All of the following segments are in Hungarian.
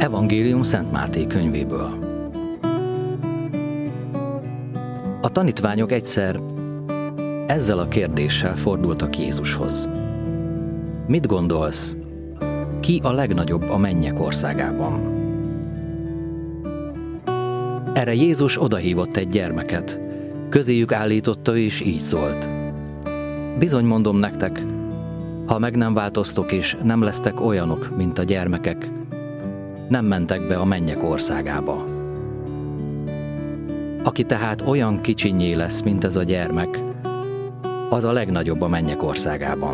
Evangélium Szent Máté könyvéből. A tanítványok egyszer ezzel a kérdéssel fordultak Jézushoz. Mit gondolsz, ki a legnagyobb a mennyek országában? Erre Jézus odahívott egy gyermeket, közéjük állította és így szólt. Bizony mondom nektek, ha meg nem változtok és nem lesztek olyanok, mint a gyermekek, nem mentek be a mennyek országába. Aki tehát olyan kicsinyé lesz, mint ez a gyermek, az a legnagyobb a mennyek országában.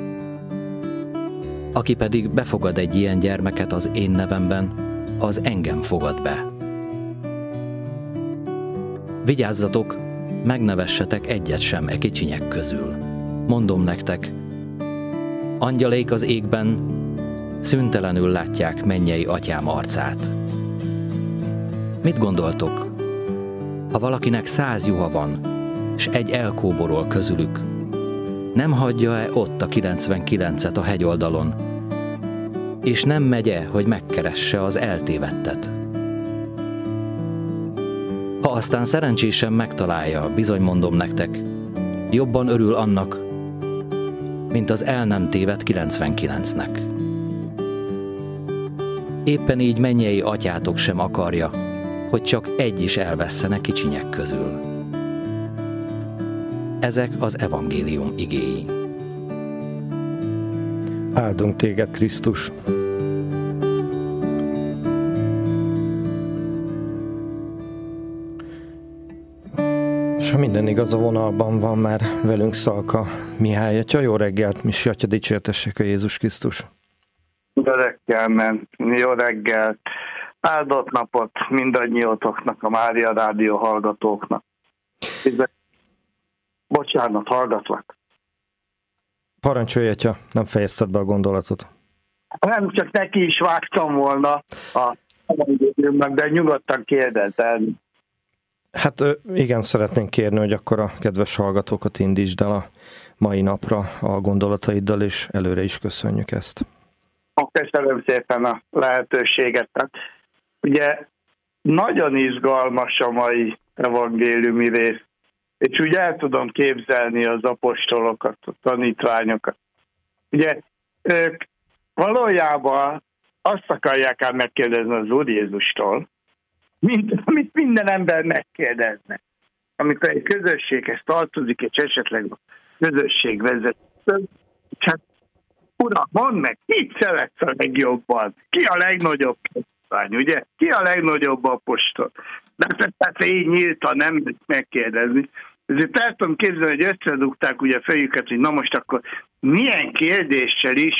Aki pedig befogad egy ilyen gyermeket az én nevemben, az engem fogad be. Vigyázzatok, meg ne vessetek egyet sem e kicsinyek közül. Mondom nektek, angyaleik az égben szüntelenül látják mennyei atyám arcát. Mit gondoltok? Ha valakinek 100 juha van, s egy elkóborol közülük, nem hagyja-e ott a 99-et a hegyoldalon, és nem megye, hogy megkeresse az eltévedtet? Ha aztán szerencsésen megtalálja, bizony mondom nektek, jobban örül annak, mint az el nem tévedt 99-nek. Éppen így mennyei atyátok sem akarja, hogy csak egy is elvesszen kicsinyek közül. Ezek az evangélium igéi. Áldunk téged, Krisztus! És ha minden igaz, a vonalban van már velünk Szalka Mihály atya. Jó reggelt, Misi atya, dicsértessék a Jézus Krisztus! Jó reggelt, jó reggelt! Áldott napot mindannyiótoknak, a Mária Rádió hallgatóknak. Bocsánat, hallgatlak. Parancsolj, atya, nem fejezted be a gondolatot. Nem, csak neki is vágtam volna a evangéliumnak, de nyugodtan kérdezzen. Hát igen, szeretnénk kérni, hogy akkor a kedves hallgatókat indítsd el a mai napra a gondolataiddal, és előre is köszönjük ezt. Köszönöm szépen a lehetőséget. Ugye nagyon izgalmas a mai evangéliumi rész, és úgy el tudom képzelni az apostolokat, a tanítványokat. Ugye ők valójában azt akarják ám megkérdezni az Úr Jézustól, amit minden ember megkérdezne. Amikor egy közösséghez tartozik, és esetleg a közösség vezető, csak Uram, mondd meg, kit szeretsz a legjobban? Ki a legnagyobb tanítány, ugye? Ki a legnagyobb apostol? De tehát így nyíltan nem megkérdezni. Ezért el tudom képzelni, hogy összedugták ugye a fejüket, hogy na most akkor milyen kérdéssel is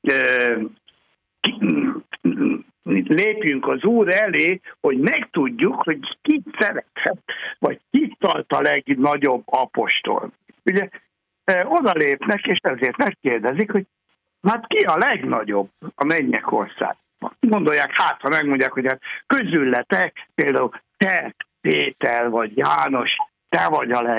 lépjünk az Úr elé, hogy megtudjuk, hogy kit szerethet, vagy kit tart a legnagyobb apostol. Ugye oda lépnek, és ezért megkérdezik, hogy hát ki a legnagyobb a mennyek országban? Gondolják, hát ha megmondják, hogy hát közületek, például te, Péter vagy János, te vagy a